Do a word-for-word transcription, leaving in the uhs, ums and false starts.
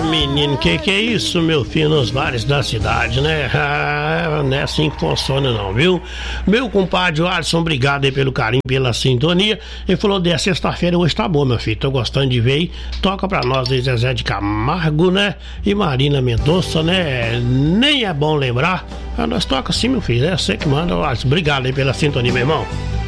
menino, que que é isso, meu filho, nos bares da cidade, né? Ah, não é assim que funciona não, viu? Meu compadre Alisson, obrigado aí pelo carinho, pela sintonia. Ele falou, de sexta-feira hoje tá bom, meu filho, tô gostando de ver aí. Toca pra nós aí Zezé de Camargo, né? E Marina Mendonça, né? Nem é bom lembrar. Ah, nós toca sim, meu filho, é você que manda, Alisson. Obrigado aí pela sintonia, meu irmão.